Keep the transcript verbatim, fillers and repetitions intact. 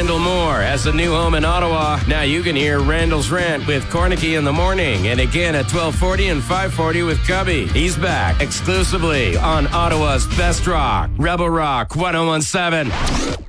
Randall Moore has a new home in Ottawa. Now you can hear Randall's Rant with Cornicky in the morning, and again at twelve forty and five forty with Cubby. He's back exclusively on Ottawa's Best Rock, Rebel Rock one oh one seven.